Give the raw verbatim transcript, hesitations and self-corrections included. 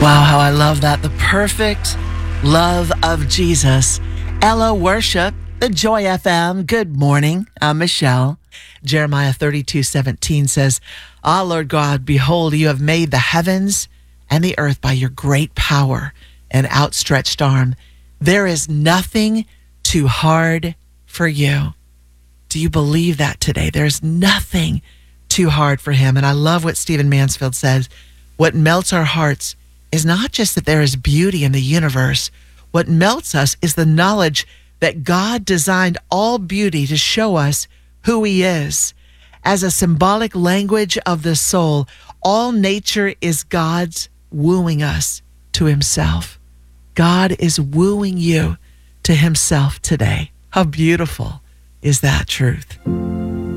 Wow, how I love that. The perfect love of Jesus. Ella Worship, the Joy F M. Good morning. I'm Michelle. Jeremiah thirty-two seventeen says, Ah, Lord God, behold, you have made the heavens and the earth by your great power and outstretched arm. There is nothing too hard for you. Do you believe that today? There's nothing too hard for him. And I love what Stephen Mansfield says. What melts our hearts is not just that there is beauty in the universe. What melts us is the knowledge that God designed all beauty to show us who he is. As a symbolic language of the soul, all nature is God's wooing us to himself. God is wooing you to himself today. How beautiful is that truth?